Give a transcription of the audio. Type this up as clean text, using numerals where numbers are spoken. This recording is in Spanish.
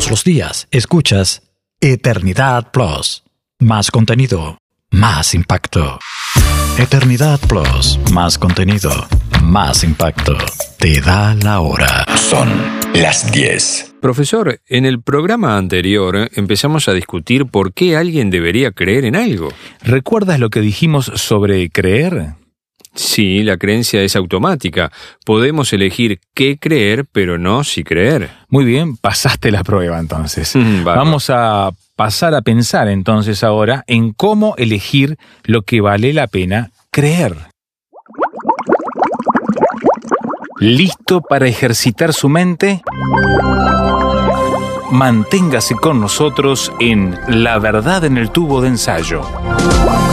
Todos los días escuchas Eternidad Plus. Más contenido, más impacto. Eternidad Plus, más contenido, más impacto. Te da la hora. Son las 10. Profesor, en el programa anterior empezamos a discutir por qué alguien debería creer en algo. ¿Recuerdas lo que dijimos sobre creer? Sí, la creencia es automática. Podemos elegir qué creer, pero no si creer. Muy bien, pasaste la prueba entonces. Vale. Vamos a pasar a pensar entonces ahora en cómo elegir lo que vale la pena creer. ¿Listo para ejercitar su mente? Manténgase con nosotros en La Verdad en el Tubo de Ensayo.